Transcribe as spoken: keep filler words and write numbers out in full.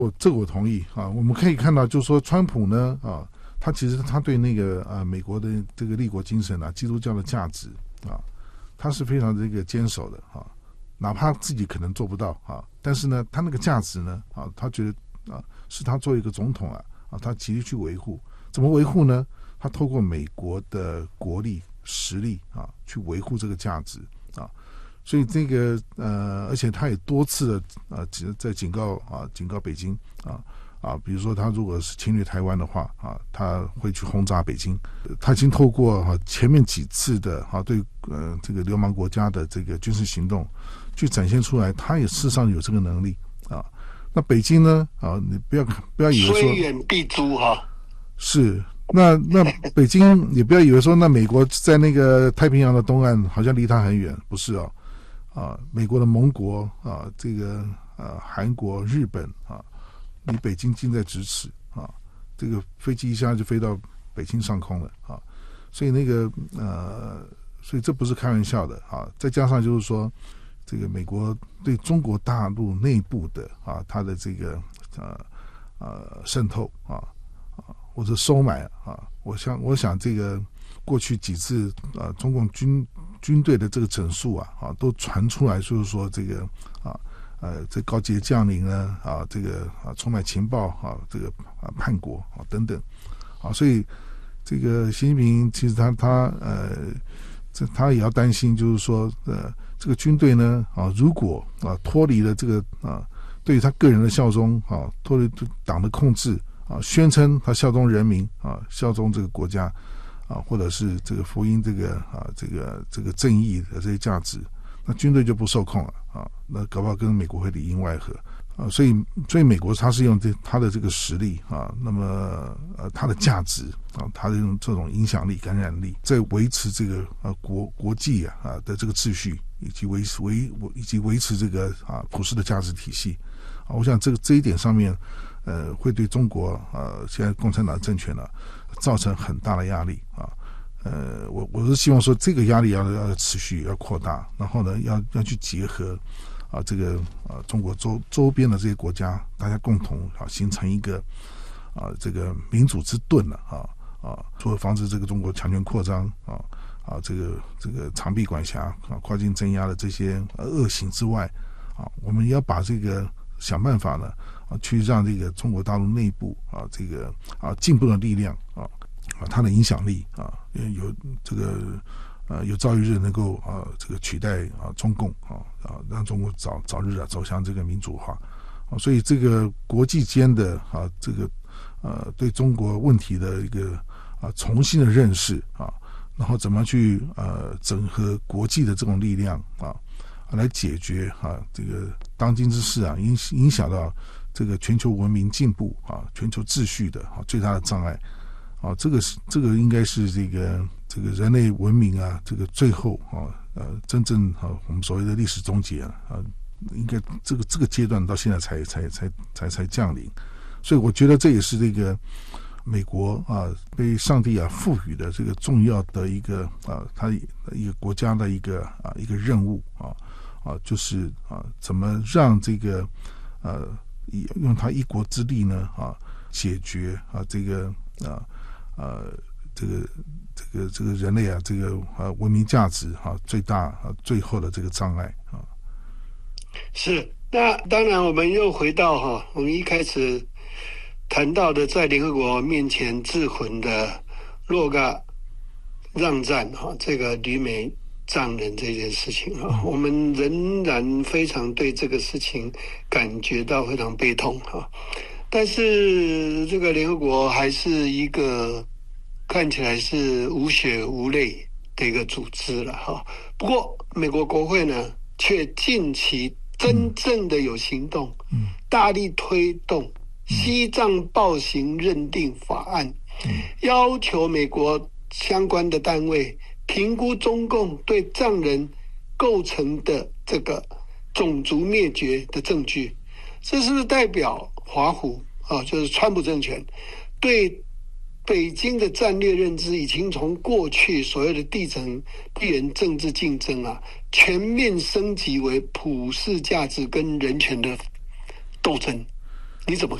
我这个我同意啊。我们可以看到，就是说川普呢啊，他其实他对那个啊美国的这个立国精神啊，基督教的价值啊，他是非常这个坚守的啊。哪怕自己可能做不到啊，但是呢，他那个价值呢啊，他觉得啊，是他作为一个总统啊啊，他极力去维护。怎么维护呢？他透过美国的国力、实力啊，去维护这个价值啊。所以这个呃，而且他也多次的啊，在警告啊，警告北京啊啊，比如说他如果是侵略台湾的话啊，他会去轰炸北京。他已经透过啊前面几次的啊对呃这个流氓国家的这个军事行动，去展现出来，他也事实上有这个能力啊。那北京呢啊，你不要不要以为说虽远必诛哈， 是。那那北京也不要以为说，那美国在那个太平洋的东岸好像离他很远，不是哦。啊，美国的盟国啊，这个呃韩国、日本啊，离北京近在咫尺啊。这个飞机一下就飞到北京上空了啊，所以那个呃，所以这不是开玩笑的啊。再加上就是说，这个美国对中国大陆内部的啊，它的这个呃呃渗透啊啊或者收买啊，我想我想这个过去几次啊，中共军军队的这个整数啊啊，都传出来，就是说这个啊呃这高级将领呢啊，这个啊充满情报啊，这个啊叛国啊等等啊，所以这个习近平其实他他呃这他也要担心，就是说呃这个军队呢啊，如果啊脱离了这个啊对于他个人的效忠啊，脱离党的控制啊，宣称他效忠人民啊，效忠这个国家。啊，或者是这个福音这个啊，这个这个正义的这些价值，那军队就不受控了啊，那搞不好跟美国会里应外合啊，所以所以美国它是用这它的这个实力啊，那么呃它的价值啊，它的用这种影响力、感染力，在维持这个啊国国际啊啊的这个秩序，以及维持维以及维持这个啊普世的价值体系啊，我想这个这一点上面，呃，会对中国呃现在共产党政权呢、啊。造成很大的压力啊，呃，我我是希望说这个压力要要持续要扩大，然后呢，要要去结合啊这个啊中国周周边的这些国家，大家共同啊形成一个啊这个民主之盾了啊啊，除了防止这个中国强权扩张啊啊这个这个长臂管辖啊跨境镇压的这些恶行之外啊，我们也要把这个想办法呢。啊，去让这个中国大陆内部啊，这个啊进步的力量啊啊，它的影响力啊，有这个呃有朝一日能够啊这个取代啊中共啊啊，让中国早早日啊走向这个民主化啊，所以这个国际间的啊这个呃对中国问题的一个啊重新的认识啊，然后怎么去呃整合国际的这种力量啊，来解决啊这个当今之事啊影影响到。这个全球文明进步啊，全球秩序的啊最大的障碍啊，这个是这个应该是这个这个人类文明啊，这个最后啊呃真正啊我们所谓的历史终结啊啊，应该这个这个阶段到现在才才才才才降临，所以我觉得这也是这个美国啊被上帝啊赋予的这个重要的一个啊，他一个国家的一个啊一个任务啊啊，就是啊怎么让这个呃。用他一国之力呢啊，解决啊这个啊呃这个这个这个人类啊这个啊文明价值啊最大啊最后的这个障碍啊。 是，那当然我们又回到哈，我们一开始谈到的在联合国面前自焚的洛嘎让战哈，这个旅美藏人这件事情啊，我们仍然非常对这个事情感觉到非常悲痛哈。但是这个联合国还是一个看起来是无血无泪的一个组织了哈。不过美国国会呢，却近期真正的有行动，大力推动西藏暴行认定法案，要求美国相关的单位评估中共对藏人构成的这个种族灭绝的证据，这是不是代表华府啊，就是川普政权对北京的战略认知已经从过去所谓的地层地缘政治竞争啊，全面升级为普世价值跟人权的斗争？ 你怎么